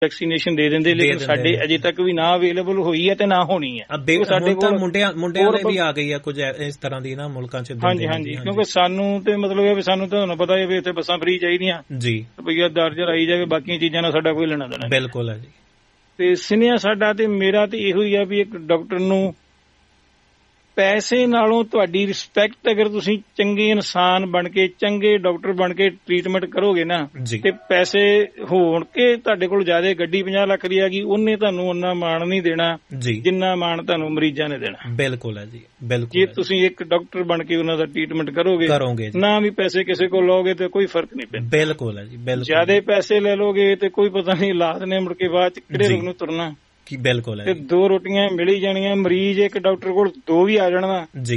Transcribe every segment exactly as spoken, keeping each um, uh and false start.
Vaccination ਦੇ ਦਿੰਦੇ, ਲੇਕਿਨ ਸਾਡੇ ਅਜੇ ਤੱਕ ਵੀ ਨਾ ਅਵੇਲੇਬਲ ਹੋਈ ਹੈ ਤੇ ਨਾ ਹੋਣੀ ਹੈ। ਸਾਡੇ ਕੋਲ ਮੁੰਡਿਆਂ ਮੁੰਡਿਆਂ ਲਈ ਵੀ ਆ ਗਈ ਹੈ ਕੁਝ ਇਸ ਤਰ੍ਹਾਂ ਦੀ ਨਾ ਮੁਲਕਾਂ ਚ। ਹਾਂਜੀ ਹਾਂਜੀ, ਕਿਉਂਕਿ ਸਾਨੂੰ ਤੇ ਮਤਲਬ ਇਹ ਵੀ ਸਾਨੂੰ ਤੁਹਾਨੂੰ ਪਤਾ ਹੈ ਵੀ ਇੱਥੇ ਬੱਸਾਂ ਫ੍ਰੀ ਚਾਹੀਦੀਆਂ ਜੀ, ਰੁਪਈਆ ਦਰਜ ਆਈ ਜਾਵੇ, ਬਾਕੀ ਚੀਜ਼ਾਂ ਨਾਲ ਸਾਡਾ ਕੋਈ ਲੈਣਾ ਦੇਣਾ। ਬਿਲਕੁਲ ਹੈ ਜੀ। ਤੇ ਸੁਨੇਹਾ ਸਾਡਾ ਤੇ ਮੇਰਾ ਤੇ ਇਹੋ ਹੀ ਆ ਵੀ ਇੱਕ ਡਾਕਟਰ ਨੂੰ ਪੈਸੇ ਨਾਲੋਂ ਤੁਹਾਡੀ ਰਿਸਪੈਕਟ, ਅਗਰ ਤੁਸੀਂ ਚੰਗੇ ਇਨਸਾਨ ਬਣ ਕੇ ਚੰਗੇ ਡਾਕਟਰ ਬਣ ਕੇ ਟ੍ਰੀਟਮੈਂਟ ਕਰੋਗੇ ਨਾ, ਤੇ ਪੈਸੇ ਹੋਣ ਕੇ ਤੁਹਾਡੇ ਕੋਲ ਜ਼ਿਆਦਾ ਗੱਡੀ ਪੰਜਾਹ ਲੱਖ ਦੀ ਆ ਗਈ, ਉਹਨੇ ਤੁਹਾਨੂੰ ਉਹਨਾਂ ਮਾਣ ਨਹੀਂ ਦੇਣਾ ਜਿੰਨਾ ਮਾਣ ਤੁਹਾਨੂੰ ਮਰੀਜ਼ਾਂ ਨੇ ਦੇਣਾ। ਬਿਲਕੁਲ ਹੈ ਜੀ, ਬਿਲਕੁਲ। ਜੇ ਤੁਸੀਂ ਇੱਕ ਡਾਕਟਰ ਬਣ ਕੇ ਉਹਨਾਂ ਦਾ ਟ੍ਰੀਟਮੈਂਟ ਕਰੋਗੇ ਕਰੋਗੇ ਨਾ ਵੀ ਪੈਸੇ ਕਿਸੇ ਕੋਲ ਲਓਗੇ ਤੇ ਕੋਈ ਫਰਕ ਨਹੀਂ ਪੈਂਦਾ। ਬਿਲਕੁਲ ਹੈ ਜੀ, ਬਿਲਕੁਲ। ਜ਼ਿਆਦਾ ਪੈਸੇ ਲੈ ਲੋਗੇ ਤੇ ਕੋਈ ਪਤਾ ਨਹੀਂ ਹਾਲਾਤ ਨੇ ਮੁੜ ਕੇ ਬਾਅਦ ਚ ਕਿਹੜੇ ਰੋਗ ਨੂੰ ਤੁਰਨਾ। ਬਿਲਕੁਲ ਹੈ। ਤੇ ਦੋ ਰੋਟੀਆਂ ਮਿਲੀ ਜਾਣੀਆਂ, ਮਰੀਜ਼ ਇੱਕ ਡਾਕਟਰ ਕੋਲ ਦੋ ਵੀ ਆ ਜਾਣਾ ਜੀ,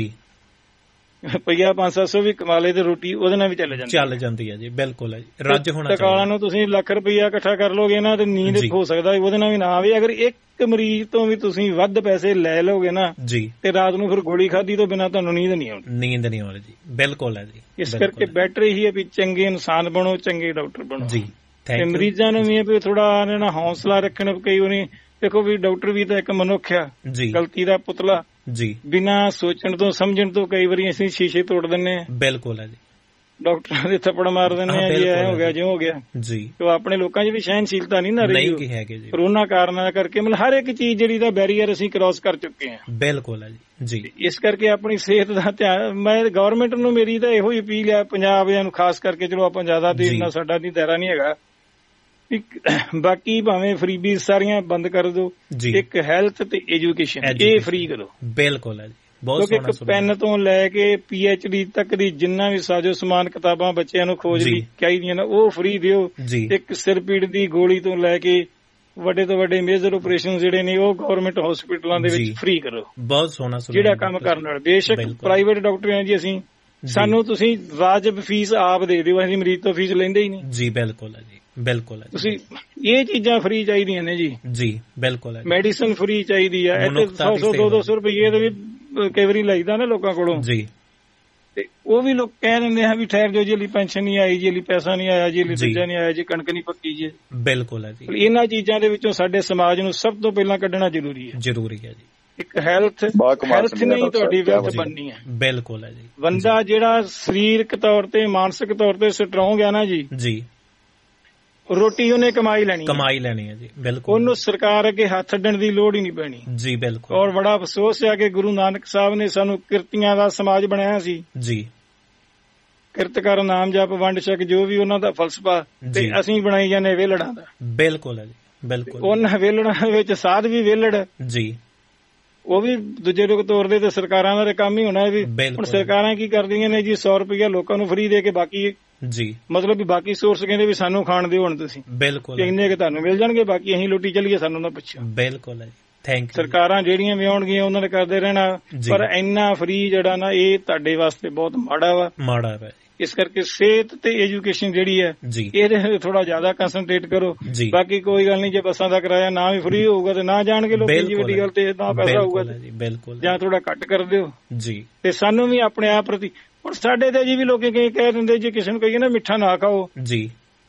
ਰੁਪਈਆ ਪੰਜ ਸੱਤ ਸੌ ਵੀ ਕਮਾ ਲੇ ਤੇ ਰੋਟੀ ਉਹਦੇ ਨਾਲ ਵੀ ਚੱਲ ਜਾਂਦੀ ਚੱਲ ਜਾਂਦੀ ਹੈ ਜੀ। ਬਿਲਕੁਲ ਹੈ ਜੀ, ਰੱਜ ਹੋਣਾ ਚਾਹੀਦਾ। ਟਕਾਲਾਂ ਨੂੰ ਤੁਸੀਂ ਲੱਖ ਰੁਪਈਆ ਇਕੱਠਾ ਕਰ ਲੋਗੇ ਨਾ ਤੇ ਨੀਂਦ ਹੋ ਸਕਦਾ ਉਹਦੇ ਨਾਲ ਵੀ ਨਾ ਆਵੇ। ਅਗਰ ਇੱਕ ਮਰੀਜ਼ ਤੋਂ ਵੀ ਤੁਸੀਂ ਵੱਧ ਪੈਸੇ ਲੈ ਲਓਗੇ ਨਾ ਜੀ, ਤੇ ਰਾਤ ਨੂੰ ਫਿਰ ਗੋਲੀ ਖਾਧੀ ਤੋਂ ਬਿਨਾਂ ਤੁਹਾਨੂੰ ਨੀਂਦ ਨਹੀਂ ਆਉਣੀ। ਨੀਂਦ ਨਹੀਂ ਆਉਣੀ ਜੀ, ਬਿਲਕੁਲ ਹੈ ਜੀ। ਇਸ ਕਰਕੇ ਬੈਟਰ ਇਹੀ ਹੈ ਵੀ ਚੰਗੇ ਇਨਸਾਨ ਬਣੋ, ਚੰਗੇ ਡਾਕਟਰ ਬਣੋ ਜੀ। ਤੇ ਮਰੀਜ਼ਾਂ ਨੂੰ ਵੀ ਵੀ ਥੋੜਾ ਇਹਨਾਂ ਹੌਸਲਾ ਰੱਖਣ। ਕਈ ਵਾਰੀ ਦੇਖੋ ਵੀ ਡਾਕਟਰ ਵੀ ਤਾਂ ਇੱਕ ਮਨੁੱਖ ਆ, ਗਲਤੀ ਦਾ ਪੁਤਲਾ ਜੀ। ਬਿਨਾਂ ਸੋਚਣ ਤੋਂ ਸਮਝਣ ਤੋਂ ਕਈ ਵਾਰੀ ਅਸੀਂ ਸ਼ੀਸ਼ੇ ਤੋੜ ਦਿੰਦੇ ਆ। ਬਿਲਕੁਲ ਹੈ ਜੀ। ਡਾਕਟਰਾਂ ਦੇ ਥੱਪੜ ਮਾਰ ਦਿੰਦੇ ਆ ਜੀ, ਐ ਹੋ ਗਿਆ ਜਿਉਂ ਹੋ ਗਿਆ ਜੀ। ਤੇ ਆਪਣੇ ਲੋਕਾਂ 'ਚ ਵੀ ਸਹਿਨਸ਼ੀਲਤਾ ਨਹੀਂ ਨਾ ਰਹੀ ਹੈਗੀ ਜੀ, ਕਰੋਨਾ ਕਾਰਨਾਂ ਕਰਕੇ। ਮਤਲਬ ਹਰ ਇੱਕ ਚੀਜ਼ ਜਿਹੜੀ ਦਾ ਬੈਰੀਅਰ ਅਸੀਂ ਕ੍ਰਾਸ ਕਰ ਚੁੱਕੇ ਆ। ਬਿਲਕੁਲ ਹੈ ਜੀ। ਇਸ ਕਰਕੇ ਆਪਣੀ ਸਿਹਤ ਦਾ ਧਿਆਨ, ਮੈਂ ਗਵਰਨਮੈਂਟ ਨੂੰ ਮੇਰੀ ਤਾਂ ਇਹੋ ਹੀ ਅਪੀਲ ਆ, ਪੰਜਾਬ ਨੂੰ ਖਾਸ ਕਰਕੇ। ਚਲੋ ਆਪਾਂ ਜ਼ਿਆਦਾ ਤੇ ਇੰਨਾ ਸਾਡਾ ਨਹੀਂ ਦਾਇਰਾ ਨਹੀਂ ਹੈਗਾ, ਬਾਕੀ ਭਾਵੇਂ ਫਰੀਬੀਜ਼ ਸਾਰੀਆਂ ਬੰਦ ਕਰ ਦੋ, ਇੱਕ ਹੈਲਥ ਤੇ ਐਜੂਕੇਸ਼ਨ ਇਹ ਫ੍ਰੀ ਕਰੋ। ਬਿਲਕੁਲ ਹੈ ਜੀ, ਬਹੁਤ ਸੋਹਣਾ। ਇੱਕ ਪੈਨ ਤੋਂ ਲੈ ਕੇ ਪੀ ਐਚ ਡੀ ਤੱਕ ਦੀ ਜਿੰਨਾ ਵੀ ਸਾਜੋ ਸਮਾਨ ਕਿਤਾਬਾਂ ਬੱਚਿਆਂ ਨੂੰ ਖੋਜ ਲਈ ਚਾਹੀਦੀਆਂ ਨੇ ਉਹ ਫ੍ਰੀ ਦਿਓ। ਇੱਕ ਸਿਰ ਪੀੜ ਦੀ ਗੋਲੀ ਤੋਂ ਲੈ ਕੇ ਵੱਡੇ ਤੋਂ ਵੱਡੇ ਮੇਜਰ ਆਪਰੇਸ਼ਨ ਜਿਹੜੇ ਨੇ ਉਹ ਗਵਰਨਮੈਂਟ ਹਸਪੀਟਲਾਂ ਦੇ ਵਿੱਚ ਫ੍ਰੀ ਕਰੋ। ਬਹੁਤ ਸੋਹਣਾ ਜਿਹੜਾ ਕੰਮ ਕਰਨ ਵਾਲੇ। ਬੇਸ਼ੱਕ ਪ੍ਰਾਈਵੇਟ ਡਾਕਟਰ ਆ ਜੀ ਅਸੀਂ, ਸਾਨੂੰ ਤੁਸੀਂ ਵਾਜਬ ਫੀਸ ਆਪ ਦੇ ਦਿਓ, ਅਸੀਂ ਮਰੀਜ਼ ਤੋਂ ਫੀਸ ਲੈਂਦੇ ਹੀ ਨਹੀਂ ਜੀ। ਬਿਲਕੁਲ ਹੈ ਜੀ, ਬਿਲਕੁਲ ਹੈ। ਤੁਸੀਂ ਇਹ ਚੀਜ਼ਾਂ ਫ੍ਰੀ ਚਾਹੀਦੀਆਂ ਨੇ ਜੀ ਜੀ। ਬਿਲਕੁਲ ਹੈ। ਮੈਡੀਸਨ ਫ੍ਰੀ ਚਾਹੀਦੀ ਹੈ। ਇੱਥੇ ਸੌ ਸੌ ਦੋ ਦੋ ਸੌ ਰੁਪਈਏ ਦੇ ਵੀ ਕਈ ਵਾਰੀ ਲੱਗਦਾ ਨਾ ਲੋਕਾਂ ਕੋਲੋਂ ਜੀ, ਤੇ ਉਹ ਵੀ ਲੋਕ ਕਹਿ ਦਿੰਦੇ ਆ ਵੀ ਠਹਿਰ ਜਾਓ ਜੀ, ਲਈ ਪੈਨਸ਼ਨ ਨਹੀਂ ਆਈ ਜੀ, ਲਈ ਪੈਸਾ ਨਹੀਂ ਆਇਆ ਜੀ, ਲਈ ਦੂਜਾ ਨਹੀਂ ਆਇਆ ਜੀ, ਕਣਕ ਨਹੀਂ ਪੱਕੀ ਜੀ। ਬਿਲਕੁਲ ਹੈ ਜੀ। ਇਹਨਾਂ ਚੀਜ਼ਾਂ ਦੇ ਵਿੱਚੋਂ ਸਾਡੇ ਸਮਾਜ ਨੂੰ ਸਭ ਤੋਂ ਪਹਿਲਾਂ ਕੱਢਣਾ ਜ਼ਰੂਰੀ ਹੈ। ਜ਼ਰੂਰੀ ਹੈ ਜੀ। ਇੱਕ ਹੈਲਥ ਹੈਲਥ ਨਹੀਂ ਤੁਹਾਡੀ ਵੈਲਥ ਬਣਨੀ ਹੈ। ਬਿਲਕੁਲ ਹੈ ਜੀ। ਬੰਦਾ ਜਿਹੜਾ ਸਰੀਰਕ ਤੌਰ ਤੇ ਮਾਨਸਿਕ ਤੌਰ ਤੇ ਸਟਰੋਂਗ ਹੈ ਨਾ ਜੀ ਜੀ, ਰੋਟੀ ਉਹਨੇ ਕਮਾਈ ਲੈਣੀ ਕਮਾਈ ਲੈਣੀ ਹੈ ਜੀ। ਬਿਲਕੁਲ। ਉਹਨੂੰ ਸਰਕਾਰ ਅੱਗੇ ਹੱਥ ਅੱਡਣ ਦੀ ਲੋੜ ਹੀ ਨਹੀਂ ਪੈਣੀ ਜੀ। ਬਿਲਕੁਲ। ਔਰ ਬੜਾ ਅਫਸੋਸ ਹੈ ਕਿ ਗੁਰੂ ਨਾਨਕ ਸਾਹਿਬ ਨੇ ਸਾਨੂੰ ਕਿਰਤੀਆਂ ਦਾ ਸਮਾਜ ਬਣਾਇਆ ਸੀ ਜੀ। ਕਿਰਤ ਕਰ, ਨਾਮ ਜਪ, ਵੰਡ ਛਕ, ਜੋ ਵੀ ਉਹਨਾਂ ਦਾ ਫਲਸਫਾ, ਤੇ ਅਸੀਂ ਬਣਾਈ ਜਾਂਦੇ ਵਿਹਲੜਾਂ ਦਾ। ਬਿਲਕੁਲ ਹੈ ਜੀ, ਬਿਲਕੁਲ। ਉਹਨਾਂ ਵਿਹਲੜਾਂ ਵਿੱਚ ਸਾਧ ਵੀ ਵਿਹਲੜ ਜੀ, ਉਹ ਵੀ ਦੂਜੇ ਲੋਕ ਤੋਰਦੇ, ਤੇ ਸਰਕਾਰਾਂ ਦਾ ਕੰਮ ਹੀ ਹੋਣਾ ਵੀ। ਹੁਣ ਸਰਕਾਰਾਂ ਕੀ ਕਰਦੀਆਂ ਨੇ ਜੀ, ਸੌ ਰੁਪਇਆ ਲੋਕਾਂ ਨੂੰ ਫ੍ਰੀ ਦੇ ਕੇ ਬਾਕੀ ਜੀ, ਮਤਲਬ ਵੀ ਬਾਕੀ ਸੋਰਸ ਕਹਿੰਦੇ ਵੀ ਸਾਨੂੰ ਖਾਣ ਦਿਓ ਹੁਣ ਤੁਸੀਂ। ਬਿਲਕੁਲ। ਇੰਨੇ ਕਿ ਤੁਹਾਨੂੰ ਮਿਲ ਜਾਣਗੇ, ਬਾਕੀ ਅਸੀਂ ਲੁੱਟੀ ਚੱਲੀਏ, ਸਾਨੂੰ ਨਾ ਪੁੱਛੋ। ਬਿਲਕੁਲ ਹੈ। Thank you. ਸਰਕਾਰਾਂ ਜਿਹੜੀਆਂ ਵੀ ਆਉਣਗੀਆਂ ਉਹਨਾਂ ਨੇ ਕਰਦੇ ਰਹਿਣਾ, ਪਰ ਇੰਨਾ ਫ੍ਰੀ ਜਿਹੜਾ ਨਾ ਇਹ ਤੁਹਾਡੇ ਵਾਸਤੇ ਬਹੁਤ ਮਾੜਾ ਵਾ ਮਾੜਾ ਵਾ। ਇਸ ਕਰਕੇ ਸਿਹਤ ਤੇ ਐਜੂਕੇਸ਼ਨ ਜਿਹੜੀ ਹੈ ਇਹਦੇ ਥੋੜਾ ਜ਼ਿਆਦਾ ਕੰਸਨਟਰੇਟ ਕਰੋ। ਬਾਕੀ ਕੋਈ ਗੱਲ ਨਹੀਂ, ਜੇ ਬੱਸਾਂ ਦਾ ਕਿਰਾਇਆ ਨਾ ਵੀ ਫ੍ਰੀ ਹੋਊਗਾ ਤੇ ਨਾ ਜਾਣਗੇ ਲੋਕ ਜੀ, ਵੱਡੀ ਗੱਲ ਤੇ ਨਾ ਪੈਸਾ ਹੋਊਗਾ ਬਿਲਕੁਲ, ਜਾਂ ਥੋੜਾ ਘੱਟ ਕਰ ਦਿਓ ਜੀ। ਤੇ ਸਾਨੂੰ ਵੀ ਆਪਣੇ ਆਪ ਪ੍ਰਤੀ, ਹੁਣ ਸਾਡੇ ਤੇ ਜੀ ਵੀ ਲੋਕੀ ਕਈ ਕਹਿ ਦਿੰਦੇ ਜੀ, ਕਿਸੇ ਨੂੰ ਕਹੀਏ ਨਾ ਮਿੱਠਾ ਨਾ ਖਾਓ ਜੀ,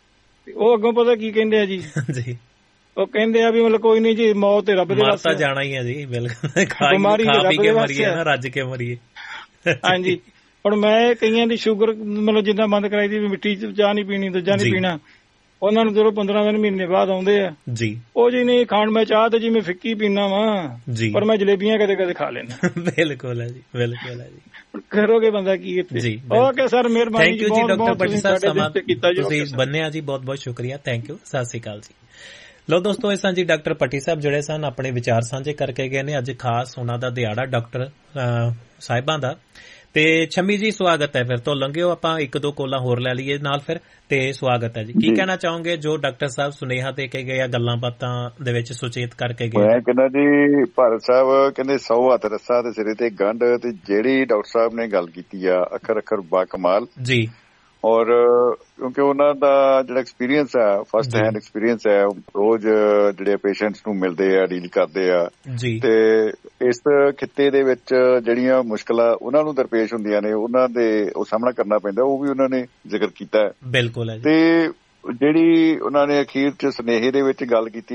ਉਹ ਅੱਗੋਂ ਪਤਾ ਕੀ ਕਹਿੰਦੇ ਆ ਜੀ ਜੀ, ਉਹ ਕਹਿੰਦੇ ਆ ਵੀ ਮਤਲਬ ਕੋਈ ਨੀ ਜੀ, ਮੌਤ ਤੇ ਰੱਬ ਦੇ ਵਾਸਤੇ ਜਾਣਾ ਹੀ ਹੈ ਜੀ। ਬਿਲਕੁਲ। ਬਿਮਾਰੀ ਰੱਬ ਦੇ ਵਾਸਤੇ ਨਾ, ਰੱਜ ਕੇ ਮਰੀਏ। ਹਾਂਜੀ। ਹੁਣ ਮੈਂ ਕਈਆਂ ਦੀ ਸ਼ੂਗਰ ਮਤਲਬ ਜਿੱਦਾਂ ਬੰਦ ਕਰਾਈ ਦੀ ਵੀ ਮਿੱਠੀ ਚਾਹ ਨਹੀਂ ਪੀਣੀ, ਦੂਜਾ ਨਹੀਂ ਪੀਣਾ, ਉਹਨਾਂ ਨੂੰ ਜਦੋਂ ਪੰਦਰਾਂ ਦਿਨ ਮਹੀਨੇ ਬਾਅਦ ਆਉਂਦੇ ਆ ਜੀ, ਉਹ ਜੀ ਨਹੀਂ ਖਾਣ, ਮੈਂ ਚਾਹ ਤੇ ਜੀ ਮੈਂ ਫਿੱਕੀ ਪੀਣਾ ਵਾ, ਪਰ ਮੈਂ ਜਲੇਬੀਆਂ ਕਦੇ ਕਦੇ ਖਾ ਲੈਣਾ। ਬਿਲਕੁਲ ਹੈ ਜੀ, ਬਿਲਕੁਲ ਹੈ ਜੀ। ਕਰੋਗੇ ਬੰਦਾ ਕੀ ਇੱਥੇ ਜੀ। ਓਕੇ ਸਰ, ਮਿਹਰਬਾਨੀ ਜੀ। ਥੈਂਕ ਯੂ ਜੀ ਡਾਕਟਰ ਭੱਟੀ ਸਾਹਿਬ, ਸਮਾਂ ਤੁਸੀਂ ਬੰਨਿਆ ਜੀ, ਬਹੁਤ ਬਹੁਤ ਸ਼ੁਕਰੀਆ। ਥੈਂਕ ਯੂ, ਸਤਿ ਸ੍ਰੀ ਅਕਾਲ ਜੀ। ਲੋ ਦੋਸਤੋ, ਇਸ ਜੀ ਡਾਕਟਰ ਭੱਟੀ ਸਾਹਿਬ ਜਿਹੜੇ ਸਨ ਆਪਣੇ ਵਿਚਾਰ ਸਾਂਝੇ ਕਰਕੇ ਗਏ ਨੇ। ਅੱਜ ਖਾਸ ਉਹਨਾਂ ਦਾ ਦਿਹਾੜਾ ਡਾਕਟਰ ਸਾਹਿਬਾਂ ਦਾ। ਤੇ ਛੰਮੀ ਜੀ ਸਵਾਗਤ ਹੈ। ਫਿਰ ਤੋਂ ਲੰਘਿਓ, ਆਪਾਂ ਇੱਕ ਦੋ ਕੋਲਾਂ ਹੋਰ ਲੈ ਲਈਏ ਨਾਲ ਫਿਰ, ਤੇ ਸਵਾਗਤ ਹੈ ਜੀ। ਕੀ ਕਹਿਣਾ ਚਾਹੋਗੇ ਜੋ ਡਾਕਟਰ ਸਾਹਿਬ ਸੁਨੇਹਾ ਦੇ ਕੇ ਗਏ ਆ, ਗੱਲਾਂ ਬਾਤਾਂ ਦੇ ਵਿੱਚ ਸੁਚੇਤ ਕਰਕੇ ਗਏ? ਮੈਂ ਕਹਿੰਦਾ ਜੀ, ਭਾਰਤ ਸਾਹਿਬ ਕਹਿੰਦੇ ਸੌ ਹੱਥ ਰੱਸਾ ਤੇ ਸਿਰੇ ਤੇ ਗੰਢ, ਤੇ ਜਿਹੜੀ ਡਾਕਟਰ ਸਾਹਿਬ ਨੇ ਗੱਲ ਕੀਤੀ ਆ ਅੱਖਰ ਅੱਖਰ ਬਾ ਕਮਾਲ ਜੀ। ਔਰ ਕਿਉਂਕਿ ਉਹਨਾਂ ਦਾ ਜਿਹੜਾ ਐਕਸਪੀਰੀਅੰਸ ਹੈ, ਫਸਟ ਹੈਂਡ ਐਕਸਪੀਰੀਅੰਸ ਹੈ, ਰੋਜ਼ ਜਿਹੜੇ ਪੇਸ਼ੈਂਟਸ ਨੂੰ ਮਿਲਦੇ ਆ, ਡੀਲ ਕਰਦੇ ਆ, ਤੇ ਇਸ ਖਿੱਤੇ ਦੇ ਵਿੱਚ ਜਿਹੜੀਆਂ ਮੁਸ਼ਕਿਲਾਂ ਉਹਨਾਂ ਨੂੰ ਦਰਪੇਸ਼ ਹੁੰਦੀਆਂ ਨੇ, ਉਹਨਾਂ ਦੇ ਉਹ ਸਾਹਮਣਾ ਕਰਨਾ ਪੈਂਦਾ, ਉਹ ਵੀ ਉਹਨਾਂ ਨੇ ਜ਼ਿਕਰ ਕੀਤਾ ਹੈ। ਬਿਲਕੁਲ। ਤੇ ਜਿਹੜੀ ਉਹਨਾਂ ਨੇ ਅਖੀਰ ਚ ਸੁਨੇਹੇ ਦੇ ਵਿੱਚ ਗੱਲ ਕੀਤੀ